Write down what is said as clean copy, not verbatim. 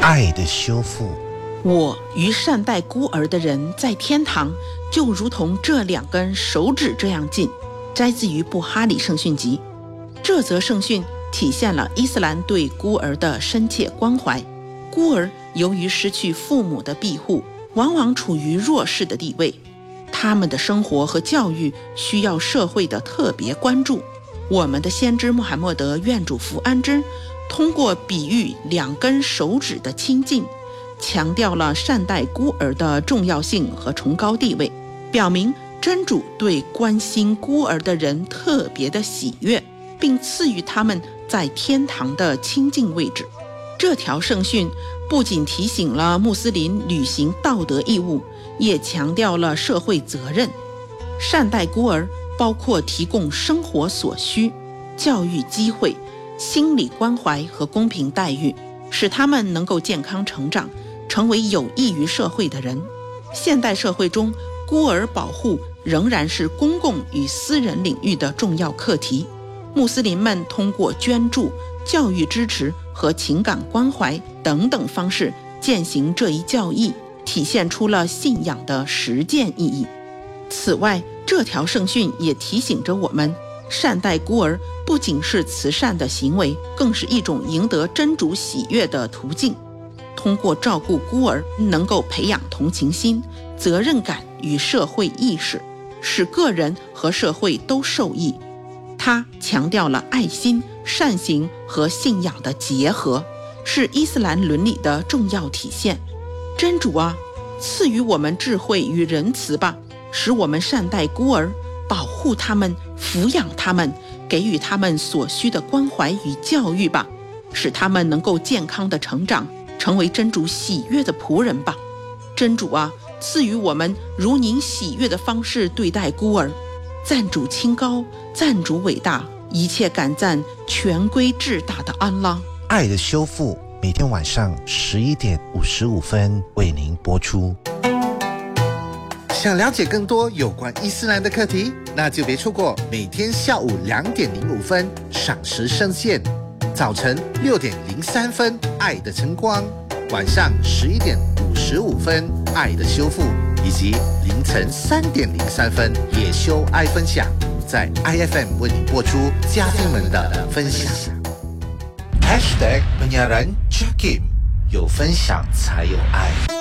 爱的修复。 我与善待孤儿的人在天堂，就如同这2根手指这样近。摘自于布哈里圣训集。这则圣训体现了伊斯兰对孤儿的深切关怀。孤儿由于失去父母的庇护，往往处于弱势的地位，他们的生活和教育需要社会的特别关注。我们的先知穆罕默德愿主福安之，通过比喻2根手指的亲近，强调了善待孤儿的重要性和崇高地位，表明真主对关心孤儿的人特别的喜悦，并赐予他们在天堂的亲近位置。这条圣训不仅提醒了穆斯林履行道德义务，也强调了社会责任。善待孤儿包括提供生活所需、教育机会、心理关怀和公平待遇，使他们能够健康成长，成为有益于社会的人。现代社会中，孤儿保护仍然是公共与私人领域的重要课题。穆斯林们通过捐助、教育支持和情感关怀等等方式践行这一教义，体现出了信仰的实践意义。此外，这条圣训也提醒着我们，善待孤儿不仅是慈善的行为，更是一种赢得真主喜悦的途径。通过照顾孤儿，能够培养同情心、责任感与社会意识，使个人和社会都受益。它强调了爱心、善行和信仰的结合，是伊斯兰伦理的重要体现。真主啊，赐予我们智慧与仁慈吧，使我们善待孤儿，保护他们，抚养他们，给予他们所需的关怀与教育吧，使他们能够健康的成长，成为真主喜悦的仆人吧。真主啊，赐予我们如您喜悦的方式对待孤儿。赞主清高，赞主伟大，一切感赞全归至大的安拉。 爱的修复每天晚上11点55分为您播出。 想了解更多有关伊斯兰的课题，那就别错过每天下午2点05分赏时圣线，早晨6点03分爱的晨光，晚上11点55分爱的修复，以及凌晨3点03分也修爱分享，在 IFM 为你播出家庭们的分享。 #penyiaran Jakim， 有分享才有爱。